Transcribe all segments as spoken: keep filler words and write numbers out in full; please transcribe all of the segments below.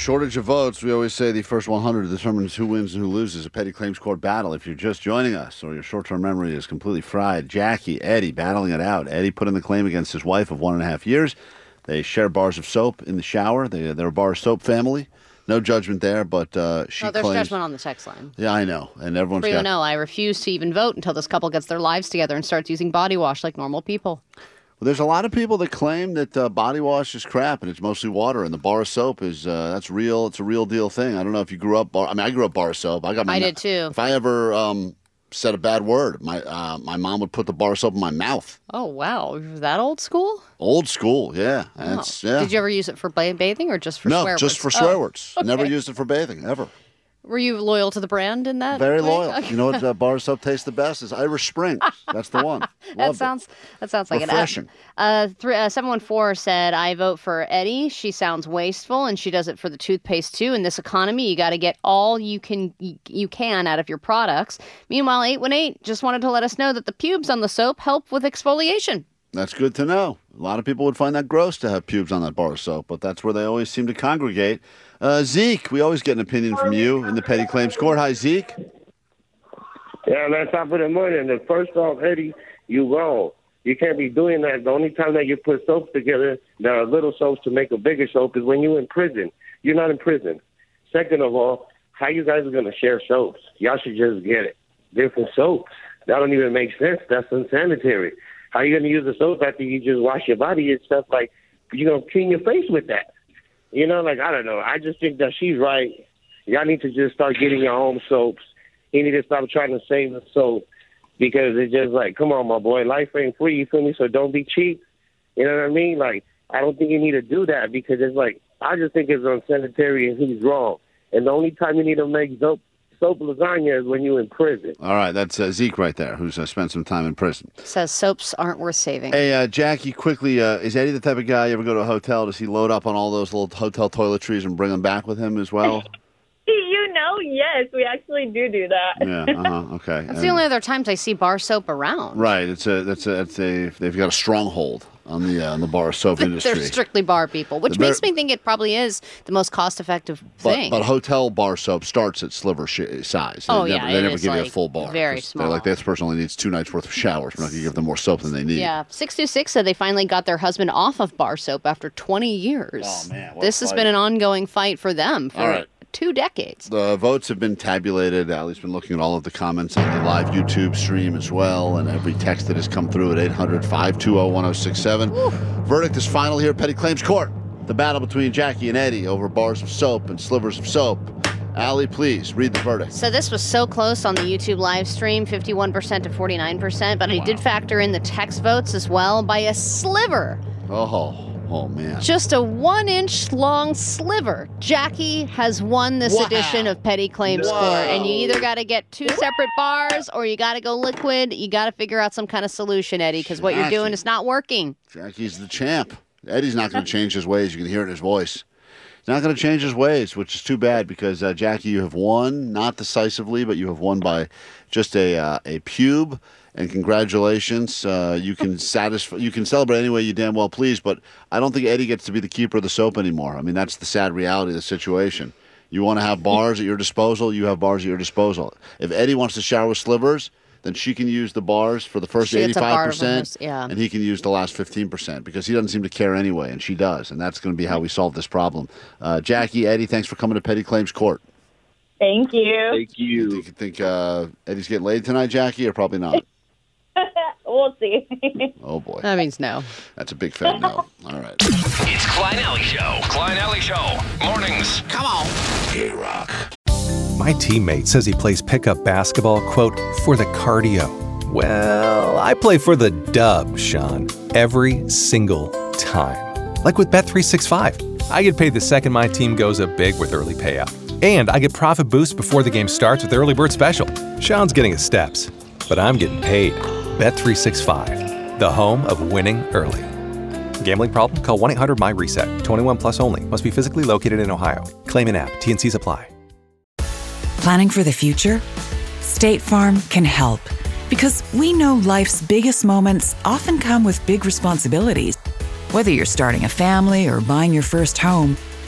shortage of votes. We always say the first one hundred determines who wins and who loses a petty claims court battle. If you're just joining us or your short-term memory is completely fried, Jackie, Eddie battling it out. Eddie put in the claim against his wife of one and a half years. They share bars of soap in the shower. They, they're a bar of soap family. No judgment there, but uh, she oh, there's claims... judgment on the text line. Yeah, I know. And everyone's three one zero, got... I refuse to even vote until this couple gets their lives together and starts using body wash like normal people. Well, there's a lot of people that claim that uh, body wash is crap and it's mostly water, and the bar of soap is uh, that's real. It's a real deal thing. I don't know if you grew up. Bar, I mean, I grew up bar of soap. I got. My I did too. If I ever um, said a bad word, my uh, my mom would put the bar of soap in my mouth. Oh wow, that old school? Old school, yeah. Oh. That's, yeah. Did you ever use it for ba- bathing or just for no, swear words? No, just for swear oh. words. Okay. Never used it for bathing ever. Were you loyal to the brand in that? Very way? loyal. Okay. You know what uh, bar of soap tastes the best is Irish Spring. That's the one. that Loved sounds it. that sounds like refreshing. it. Uh, th- uh, seven one four said, I vote for Eddie. She sounds wasteful, and she does it for the toothpaste too. In this economy, you got to get all you can you, you can out of your products. Meanwhile, eight one eight just wanted to let us know that the pubes on the soap help with exfoliation. That's good to know. A lot of people would find that gross to have pubes on that bar of soap, but that's where they always seem to congregate. Uh, Zeke, we always get an opinion from you in the petty claims court. Hi, Zeke. Yeah, man, top of the morning. And first off, Eddie, you wrong. You can't be doing that. The only time that you put soaps together, there are little soaps to make a bigger soap, is when you're in prison. You're not in prison. Second of all, how you guys are going to share soaps? Y'all should just get it. Different soaps. That don't even make sense. That's unsanitary. How you going to use the soap after you just wash your body and stuff? Like, you're going to clean your face with that. You know, like, I don't know. I just think that she's right. Y'all need to just start getting your own soaps. You need to stop trying to save the soap because it's just like, come on, my boy, life ain't free, you feel me? So don't be cheap. You know what I mean? Like, I don't think you need to do that because it's like, I just think it's unsanitary and he's wrong. And the only time you need to make soap, soap lasagna is when you're in prison. All right, that's uh, Zeke right there, who's uh, spent some time in prison. Says soaps aren't worth saving. Hey, uh, Jackie, quickly, uh, is Eddie the type of guy you ever go to a hotel? Does he load up on all those little hotel toiletries and bring them back with him as well? You know, yes, we actually do do that. Yeah, uh-huh, okay. That's and, the only other times I see bar soap around. Right, it's a, it's a, it's a, they've got a stronghold on the uh, on the bar soap industry. They're strictly bar people, which They're, makes me think it probably is the most cost-effective thing. But, but hotel bar soap starts at sliver sh- size. They oh, never, yeah, They it never is give like you a full bar. very small. They're like, this person only needs two nights' worth of showers. We're not going to give them more soap than they need. Yeah, six two six said they finally got their husband off of bar soap after twenty years. Oh, man. This has been an ongoing fight for them for all right. two decades. The votes have been tabulated. Allie's been looking at all of the comments on the live YouTube stream as well, and every text that has come through at eight hundred, five two zero, one zero six seven. Verdict is final here at Petty Claims Court. The battle between Jackie and Eddie over bars of soap and slivers of soap. Allie, please read the verdict. So this was so close on the YouTube live stream, fifty-one percent to forty-nine percent, but I Wow. did factor in the text votes as well by a sliver. Oh, oh man. Just a one-inch long sliver. Jackie has won this Wow. edition of Petty Claims Whoa. Court, and you either got to get two separate bars or you got to go liquid. You got to figure out some kind of solution, Eddie, because what you're Jackie. doing is not working. Jackie's the champ. Eddie's not going to change his ways. You can hear it in his voice. He's not going to change his ways, which is too bad because, uh, Jackie, you have won, not decisively, but you have won by just a uh, a pube. And congratulations. Uh, you can satisfy. You can celebrate any way you damn well please, but I don't think Eddie gets to be the keeper of the soap anymore. I mean, that's the sad reality of the situation. You want to have bars at your disposal, you have bars at your disposal. If Eddie wants to shower with slivers, then she can use the bars for the first She gets a bar eighty-five of percent, hers, yeah. and he can use the last fifteen percent because he doesn't seem to care anyway, and she does. And that's going to be how we solve this problem. Uh, Jackie, Eddie, thanks for coming to Petty Claims Court. Thank you. Thank You you. think, you think uh, Eddie's getting laid tonight, Jackie, or probably not? We'll see. Oh, boy. That means no. That's a big fat no. All right. It's Klein Alley Show. Klein Alley Show. Mornings. Come on. K-Rock. My teammate says he plays pickup basketball, quote, for the cardio. Well, I play for the dub, Sean, every single time. Like with Bet three sixty-five. I get paid the second my team goes up big with early payout. And I get profit boost before the game starts with Early Bird Special. Sean's getting his steps, but I'm getting paid. Bet three sixty-five, the home of winning early. Gambling problem? Call one eight hundred M Y reset. twenty-one plus only. Must be physically located in Ohio. Claim in app. T and Cs apply. Planning for the future? State Farm can help. Because we know life's biggest moments often come with big responsibilities. Whether you're starting a family or buying your first home,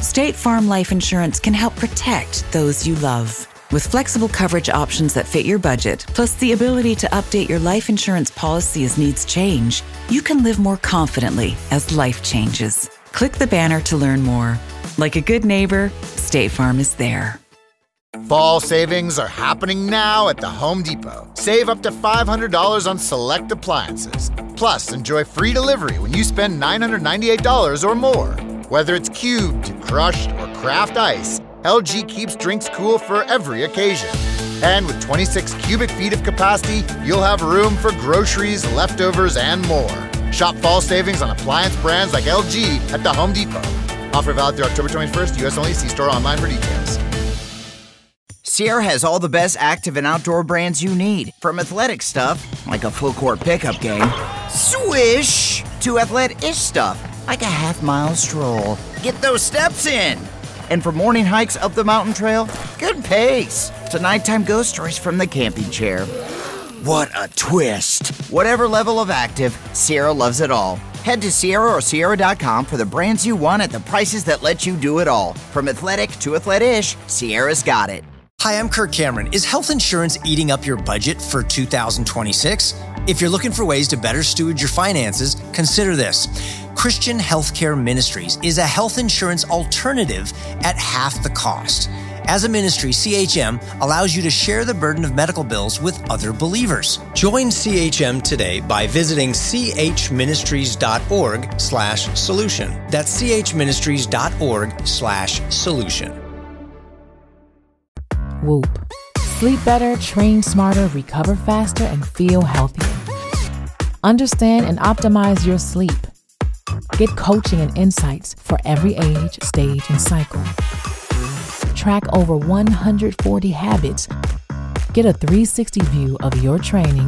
State Farm Life Insurance can help protect those you love. With flexible coverage options that fit your budget, plus the ability to update your life insurance policy as needs change, you can live more confidently as life changes. Click the banner to learn more. Like a good neighbor, State Farm is there. Fall savings are happening now at the Home Depot. Save up to five hundred dollars on select appliances. Plus, enjoy free delivery when you spend nine hundred ninety-eight dollars or more. Whether it's cubed, crushed, or craft ice, L G keeps drinks cool for every occasion. And with twenty-six cubic feet of capacity, you'll have room for groceries, leftovers, and more. Shop fall savings on appliance brands like L G at the Home Depot. Offer valid through October twenty-first, U S only. See store online for details. Sierra has all the best active and outdoor brands you need. From athletic stuff, like a full court pickup game, swish, to athlete-ish stuff, like a half mile stroll. Get those steps in. And for morning hikes up the mountain trail, good pace. To nighttime ghost stories from the camping chair. What a twist. Whatever level of active, Sierra loves it all. Head to Sierra or Sierra dot com for the brands you want at the prices that let you do it all. From athletic to athlete-ish, Sierra's got it. Hi, I'm Kirk Cameron. Is health insurance eating up your budget for two thousand twenty-six? If you're looking for ways to better steward your finances, consider this. Christian Healthcare Ministries is a health insurance alternative at half the cost. As a ministry, C H M allows you to share the burden of medical bills with other believers. Join C H M today by visiting chministries.org slash solution. That's chministries.org slash solution. Whoop. Sleep better, train smarter, recover faster, and feel healthier. Understand and optimize your sleep. Get coaching and insights for every age, stage, and cycle. Track over one hundred forty habits. Get a three sixty view of your training